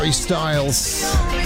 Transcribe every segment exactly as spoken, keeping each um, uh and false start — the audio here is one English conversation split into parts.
Harry Styles.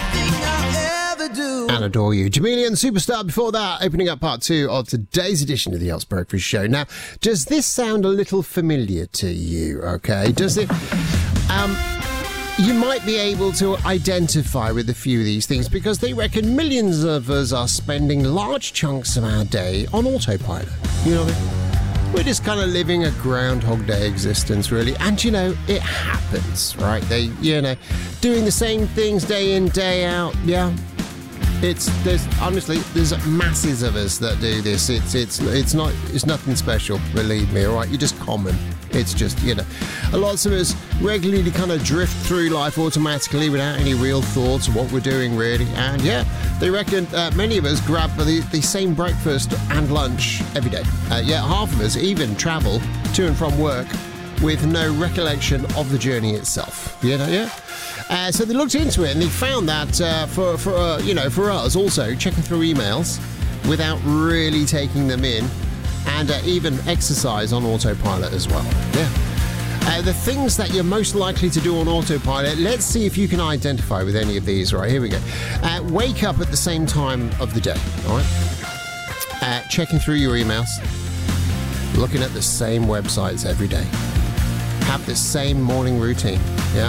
And Adore You. Chameleon Superstar before that, opening up part two of today's edition of the Elks Breakfast Show. Now, does this sound a little familiar to you? Okay, does it? Um, you might be able to identify with a few of these things because they reckon millions of us are spending large chunks of our day on autopilot. You know what I mean? We're just kind of living a Groundhog Day existence, really. And, you know, it happens, right? They, you know, doing the same things day in, day out, yeah. It's there's honestly there's masses of us that do this. It's it's it's not it's nothing special, believe me. All right, you're just common. It's just, you know, a lot of us regularly kind of drift through life automatically without any real thoughts of what we're doing really. And yeah, they reckon uh, many of us grab the, the same breakfast and lunch every day. Uh, yeah, half of us even travel to and from work with no recollection of the journey itself. You know, yeah. Uh, so they looked into it and they found that uh, for for uh, you know for us also checking through emails without really taking them in, and uh, even exercise on autopilot as well. Yeah. Uh, the things that you're most likely to do on autopilot. Let's see if you can identify with any of these. Right, here we go. Uh, wake up at the same time of the day. All right. Uh, checking through your emails, looking at the same websites every day. Have the same morning routine. Yeah.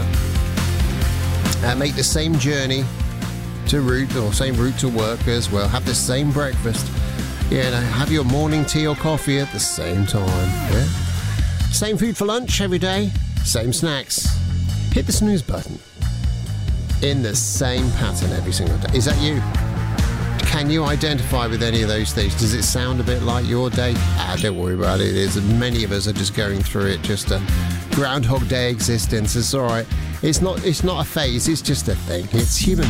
Uh, make the same journey to route or same route to work as well. Have the same breakfast. You know, have your morning tea or coffee at the same time. Yeah. Same food for lunch every day. Same snacks. Hit the snooze button in the same pattern every single day. Is that you? Can you identify with any of those things? Does it sound a bit like your day? Ah, don't worry about it. It is. Many of us are just going through it. Just a Groundhog Day existence. It's all right. It's not. It's not a phase. It's just a thing. It's human.